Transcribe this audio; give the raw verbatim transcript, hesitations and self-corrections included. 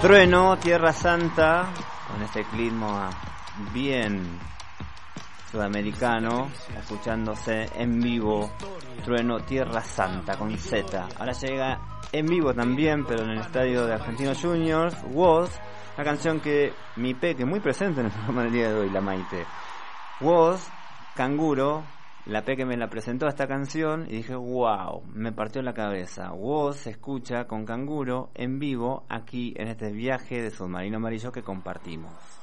Trueno, Tierra Santa, con este clima bien sudamericano, escuchándose en vivo. Trueno, Tierra Santa, con Z. Ahora llega en vivo también, pero en el estadio de Argentinos Juniors, Woz, una canción que mi peque, muy presente en el programa del día de hoy, la Maite. Woz, Canguro, la peque me la presentó a esta canción y dije, wow, me partió la cabeza. Woz se escucha con Canguro en vivo aquí en este viaje de Submarino Amarillo que compartimos.